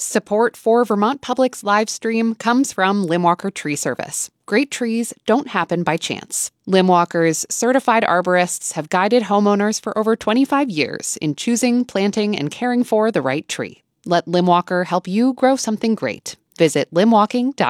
Support for Vermont Public's live stream comes from Limwalker Tree Service. Great trees don't happen by chance. Limwalker's certified arborists have guided homeowners for over 25 years in choosing, planting, and caring for the right tree. Let Limwalker help you grow something great. Visit limwalking.com.